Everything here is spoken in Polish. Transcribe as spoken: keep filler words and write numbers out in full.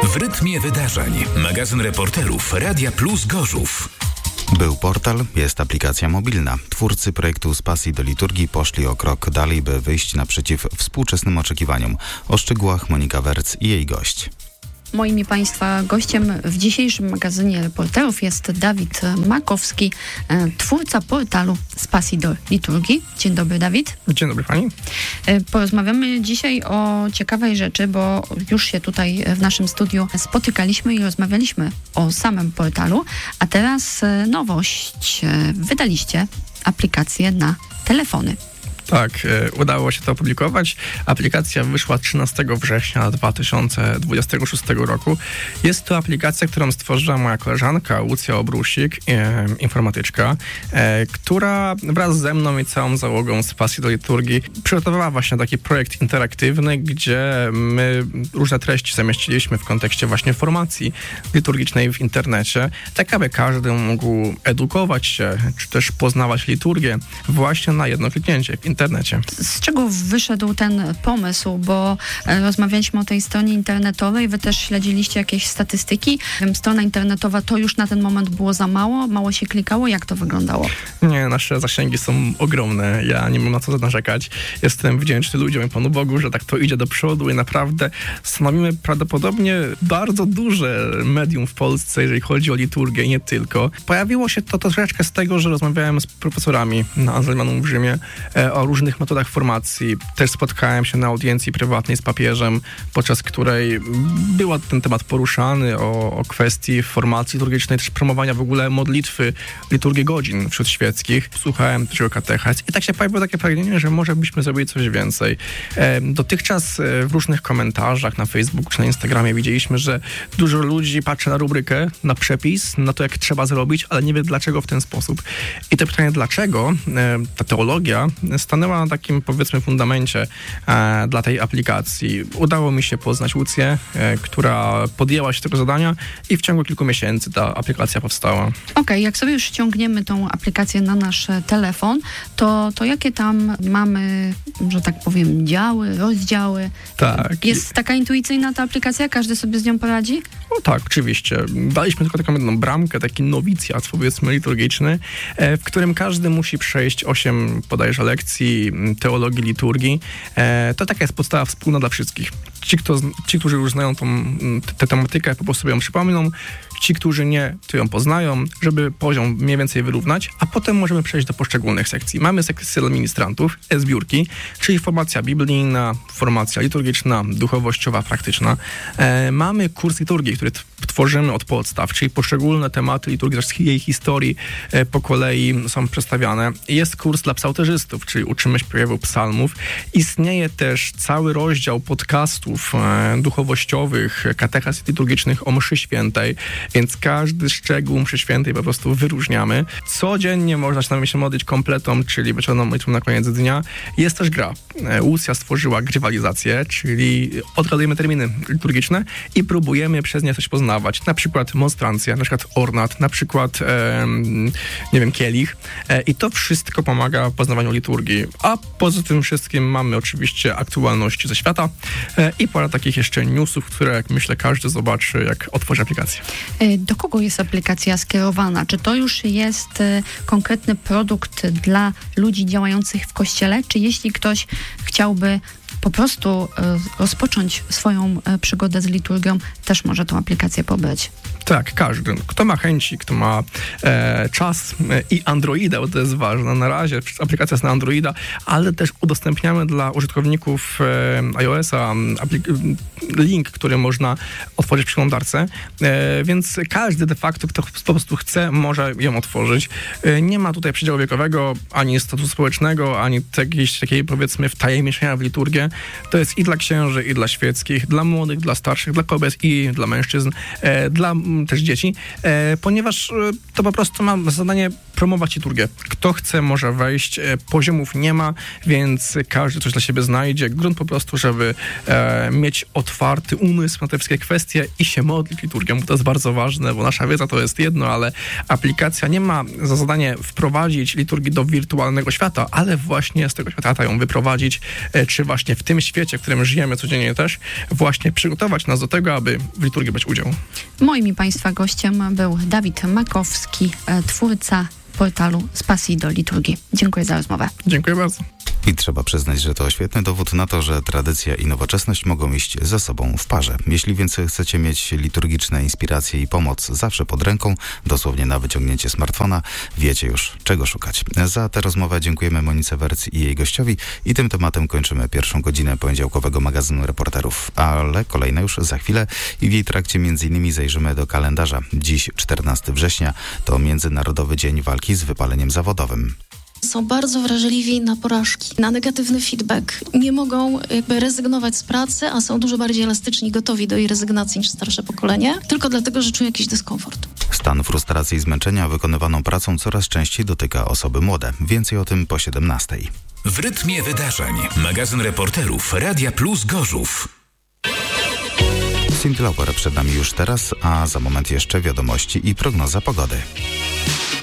W rytmie wydarzeń. Magazyn reporterów Radia Plus Gorzów. Był portal, jest aplikacja mobilna. Twórcy projektu Z pasji do liturgii poszli o krok dalej, by wyjść naprzeciw współczesnym oczekiwaniom. O szczegółach Monika Werc i jej gość. Moim i Państwa gościem w dzisiejszym magazynie reporterów jest Dawid Makowski, twórca portalu Z pasji do liturgii. Dzień dobry, Dawid. Dzień dobry Pani. Porozmawiamy dzisiaj o ciekawej rzeczy, bo już się tutaj w naszym studiu spotykaliśmy i rozmawialiśmy o samym portalu, a teraz nowość. Wydaliście aplikację na telefony. Tak, e, udało się to opublikować. Aplikacja wyszła trzynastego września dwa tysiące dwudziestego szóstego roku. Jest to aplikacja, którą stworzyła moja koleżanka Łucja Obrusik, e, informatyczka, e, która wraz ze mną i całą załogą Z pasji do liturgii przygotowała właśnie taki projekt interaktywny, gdzie my różne treści zamieściliśmy w kontekście właśnie formacji liturgicznej w internecie, tak aby każdy mógł edukować się, czy też poznawać liturgię właśnie na jedno kliknięcie w internecie. Z czego wyszedł ten pomysł? Bo rozmawialiśmy o tej stronie internetowej, wy też śledziliście jakieś statystyki. Strona internetowa to już na ten moment było za mało? Mało się klikało? Jak to wyglądało? Nie, nasze zasięgi są ogromne. Ja nie mam na co narzekać. Jestem wdzięczny ludziom i Panu Bogu, że tak to idzie do przodu i naprawdę stanowimy prawdopodobnie bardzo duże medium w Polsce, jeżeli chodzi o liturgię i nie tylko. Pojawiło się to troszeczkę z tego, że rozmawiałem z profesorami na Anselmanum w Rzymie e, o różnych metodach formacji. Też spotkałem się na audiencji prywatnej z papieżem, podczas której był ten temat poruszany o, o kwestii formacji liturgicznej, też promowania w ogóle modlitwy, liturgii godzin wśród świeckich. Słuchałem też o katechaz i tak się pojawiło takie pragnienie, że może byśmy zrobili coś więcej. E, dotychczas e, w różnych komentarzach na Facebooku czy na Instagramie widzieliśmy, że dużo ludzi patrzy na rubrykę, na przepis, na to, jak trzeba zrobić, ale nie wie dlaczego w ten sposób. I to pytanie dlaczego, e, ta teologia stanęła na takim, powiedzmy, fundamencie e, dla tej aplikacji. Udało mi się poznać Łucję, e, która podjęła się tego zadania i w ciągu kilku miesięcy ta aplikacja powstała. Okej, okay, jak sobie już ściągniemy tą aplikację na nasz telefon, to, to jakie tam mamy, że tak powiem, działy, rozdziały? Tak. Jest taka intuicyjna ta aplikacja? Każdy sobie z nią poradzi? No tak, oczywiście. Daliśmy tylko taką jedną bramkę, taki nowicjat, powiedzmy, liturgiczny, e, w którym każdy musi przejść osiem, bodajże, lekcji teologii liturgii. E, to taka jest podstawa wspólna dla wszystkich. Ci, kto, ci, którzy już znają tą, tę tematykę, po prostu sobie ją przypomną. Ci, którzy nie, to ją poznają, żeby poziom mniej więcej wyrównać, a potem możemy przejść do poszczególnych sekcji. Mamy sekcję dla ministrantów, e-zbiórki, czyli formacja biblijna, formacja liturgiczna, duchowościowa, praktyczna. E, mamy kurs liturgii, który t- tworzymy od podstaw, czyli poszczególne tematy liturgii, też jej historii e, po kolei są przedstawiane. Jest kurs dla psałterzystów, czyli uczymy śpiewu psalmów. Istnieje też cały rozdział podcastów e, duchowościowych, katechaz liturgicznych o mszy świętej, więc każdy szczegół mszy świętej po prostu wyróżniamy. Codziennie można się nam się modlić kompletą, czyli wieczorną modlitwą na koniec dnia. Jest też gra. Łucja stworzyła grywalizację, czyli odgadujemy terminy liturgiczne i próbujemy przez nie coś poznawać. Na przykład monstrancja, na przykład ornat, na przykład e, nie wiem, kielich. E, I to wszystko pomaga w poznawaniu liturgii. A poza tym wszystkim mamy oczywiście aktualności ze świata e, i parę takich jeszcze newsów, które, jak myślę, każdy zobaczy, jak otworzy aplikację. Do kogo jest aplikacja skierowana? Czy to już jest konkretny produkt dla ludzi działających w kościele? Czy jeśli ktoś chciałby po prostu rozpocząć swoją przygodę z liturgią, też może tą aplikację pobrać? Tak, każdy. Kto ma chęci, kto ma e, czas e, i Androida, bo to jest ważne. Na razie aplikacja jest na Androida, ale też udostępniamy dla użytkowników e, iOS-a aplik- link, który można otworzyć w przeglądarce, e, więc każdy de facto, kto po prostu chce, może ją otworzyć. E, nie ma tutaj przedziału wiekowego, ani statusu społecznego, ani jakiejś takiej, powiedzmy, wtajemniczenia w liturgię. To jest i dla księży, i dla świeckich, dla młodych, dla starszych, dla kobiet i dla mężczyzn, e, dla też dzieci, e, ponieważ e, to po prostu ma zadanie promować liturgię. Kto chce, może wejść. E, poziomów nie ma, więc każdy coś dla siebie znajdzie. Grunt po prostu, żeby e, mieć otwarty umysł na te wszystkie kwestie i się modlić liturgią, bo to jest bardzo ważne, bo nasza wiedza to jest jedno, ale aplikacja nie ma za zadanie wprowadzić liturgii do wirtualnego świata, ale właśnie z tego świata ją wyprowadzić, e, czy właśnie właśnie w tym świecie, w którym żyjemy codziennie też, właśnie przygotować nas do tego, aby w liturgii brać udział. Moim i Państwa gościem był Dawid Makowski, twórca portalu Z Pasji do Liturgii. Dziękuję za rozmowę. Dziękuję bardzo. I trzeba przyznać, że to świetny dowód na to, że tradycja i nowoczesność mogą iść ze sobą w parze. Jeśli więc chcecie mieć liturgiczne inspiracje i pomoc zawsze pod ręką, dosłownie na wyciągnięcie smartfona, wiecie już, czego szukać. Za tę rozmowę dziękujemy Monice Werc i jej gościowi i tym tematem kończymy pierwszą godzinę poniedziałkowego magazynu Reporterów. Ale kolejna już za chwilę i w jej trakcie między innymi zajrzymy do kalendarza. Dziś, czternastego września, to Międzynarodowy Dzień Walki z Wypaleniem Zawodowym. Są bardzo wrażliwi na porażki, na negatywny feedback. Nie mogą jakby rezygnować z pracy, a są dużo bardziej elastyczni, gotowi do jej rezygnacji niż starsze pokolenie, tylko dlatego, że czują jakiś dyskomfort. Stan frustracji i zmęczenia wykonywaną pracą coraz częściej dotyka osoby młode. Więcej o tym po siedemnastej. W rytmie wydarzeń. Magazyn Reporterów Radia Plus Gorzów. Cindy Lauper przed nami już teraz, a za moment jeszcze wiadomości i prognoza pogody.